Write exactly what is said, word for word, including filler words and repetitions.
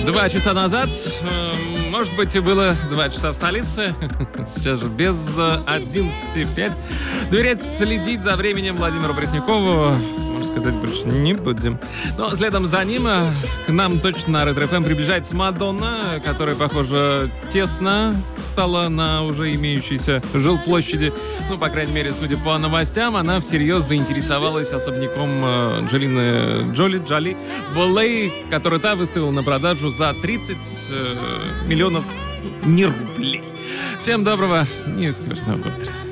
Два часа назад, э, может быть, и было два часа в столице. Сейчас же без одиннадцати пять. Доверять, следить за временем Владимиру Преснякову, можно сказать, больше не будем. Но следом за ним к нам точно на Ретро эф эм приближается Мадонна, которая, похоже, тесно стала на уже имеющейся жилплощади. Ну, по крайней мере, судя по новостям, она всерьез заинтересовалась особняком Анджелины Джоли, Джоли в эл эй, который та выставила на продажу за тридцать э, миллионов не рублей. Всем доброго, неспешного утра.